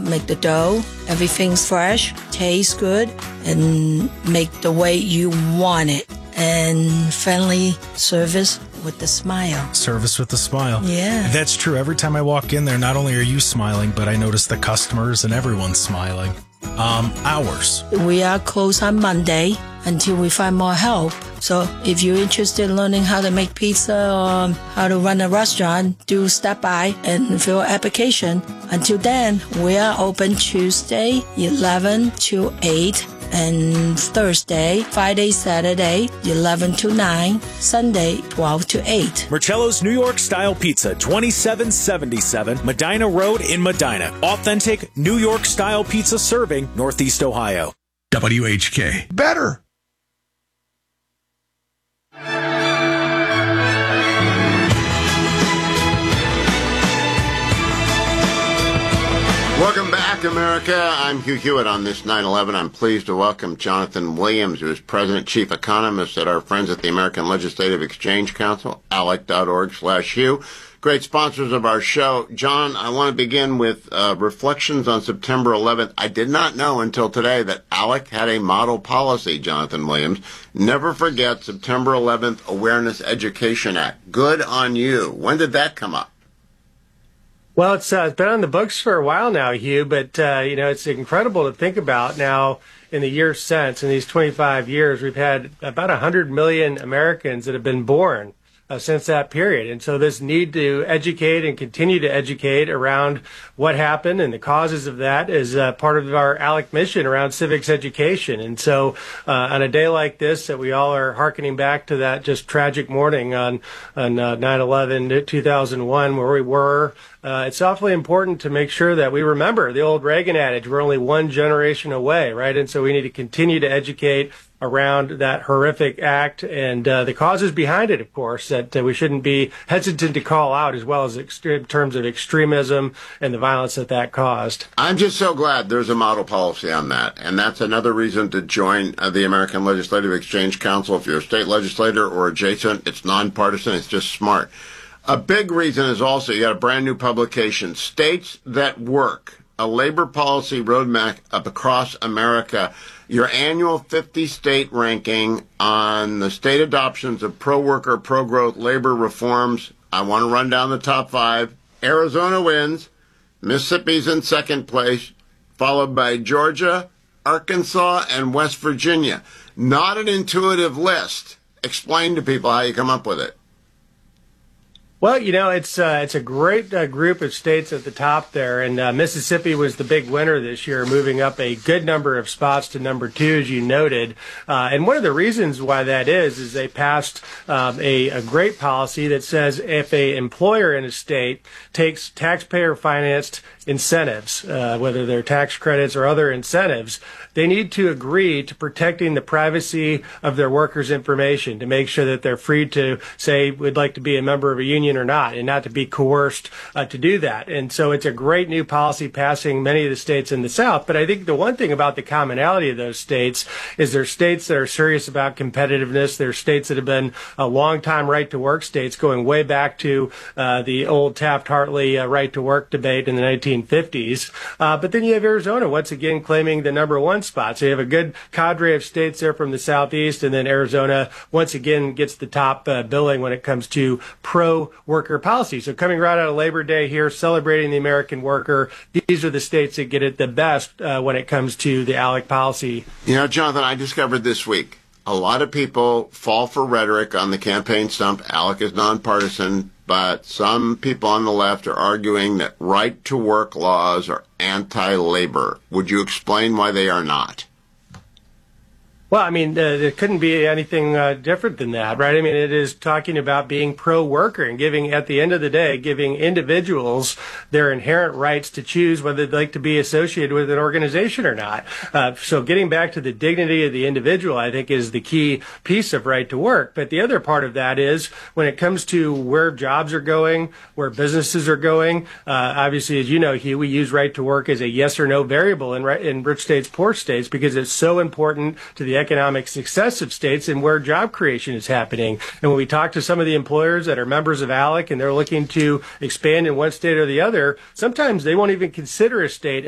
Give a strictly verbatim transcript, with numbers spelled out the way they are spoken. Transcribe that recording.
make the dough. Everything's fresh, tastes good, and make the way you want it. And friendly service with a smile. Service with a smile. Yeah. That's true. Every time I walk in there, not only are you smiling, but I notice the customers and everyone's smiling. Um, hours. We are closed on Monday until we find more help. So if you're interested in learning how to make pizza or how to run a restaurant, do stop by and fill an application. Until then, we are open Tuesday, eleven to eight, and Thursday, Friday, Saturday, eleven to nine, Sunday, twelve to eight. Marcello's New York Style Pizza, twenty-seven seventy-seven Medina Road in Medina. Authentic New York Style Pizza serving Northeast Ohio. W H K. Better. Welcome back, America. I'm Hugh Hewitt on this nine eleven. I'm pleased to welcome Jonathan Williams, who is President Chief Economist at our friends at the American Legislative Exchange Council, alec dot org slash Hugh. Great sponsors of our show. John, I want to begin with uh, reflections on September eleventh. I did not know until today that ALEC had a model policy, Jonathan Williams. Never forget September eleventh Awareness Education Act. Good on you. When did that come up? Well, it's uh, been on the books for a while now, Hugh, but, uh, you know, it's incredible to think about now in the years since. In these twenty-five years, we've had about one hundred million Americans that have been born uh, since that period. And so this need to educate and continue to educate around what happened and the causes of that is uh, part of our ALEC mission around civics education. And so uh, on a day like this, that we all are hearkening back to that just tragic morning on, on uh, nine eleven two thousand one, where we were, Uh, it's awfully important to make sure that we remember the old Reagan adage, we're only one generation away, right? And so we need to continue to educate around that horrific act and uh, the causes behind it, of course, that uh, we shouldn't be hesitant to call out, as well as ext- in terms of extremism and the violence that that caused. I'm just so glad there's a model policy on that. And that's another reason to join uh, the American Legislative Exchange Council. If you're a state legislator or adjacent, it's nonpartisan, it's just smart. A big reason is also you got a brand new publication, States That Work, a labor policy roadmap up across America. Your annual fifty state ranking on the state adoptions of pro-worker, pro-growth labor reforms. I want to run down the top five. Arizona wins. Mississippi's in second place, followed by Georgia, Arkansas, and West Virginia. Not an intuitive list. Explain to people how you come up with it. Well, you know, it's uh, it's a great uh, group of states at the top there, and uh, Mississippi was the big winner this year, moving up a good number of spots to number two, as you noted. Uh, and one of the reasons why that is, is they passed um, a, a great policy that says if a employer in a state takes taxpayer-financed incentives, uh, whether they're tax credits or other incentives, they need to agree to protecting the privacy of their workers' information to make sure that they're free to say, we'd like to be a member of a union or not, and not to be coerced uh, to do that. And so it's a great new policy passing many of the states in the South. But I think the one thing about the commonality of those states is they're states that are serious about competitiveness. They're states that have been a long-time right-to-work states, going way back to uh, the old Taft-Hartley uh, right-to-work debate in the nineteen fifties. Uh, but then you have Arizona, once again, claiming the number one spot. So you have a good cadre of states there from the Southeast, and then Arizona, once again, gets the top uh, billing when it comes to pro-worker policy. So coming right out of Labor Day here, celebrating the American worker, these are the states that get it the best uh, when it comes to the ALEC policy. You know, Jonathan, I discovered this week, a lot of people fall for rhetoric on the campaign stump. ALEC is nonpartisan, but some people on the left are arguing that right-to-work laws are anti-labor. Would you explain why they are not? Well, I mean, uh, there couldn't be anything uh, different than that, right? I mean, it is talking about being pro-worker and giving, at the end of the day, giving individuals their inherent rights to choose whether they'd like to be associated with an organization or not. Uh, so getting back to the dignity of the individual, I think, is the key piece of right to work. But the other part of that is when it comes to where jobs are going, where businesses are going, uh, obviously, as you know, Hugh, we use right to work as a yes or no variable in, in rich states, poor states, because it's so important to the economic success of states and where job creation is happening. And when we talk to some of the employers that are members of ALEC and they're looking to expand in one state or the other, sometimes they won't even consider a state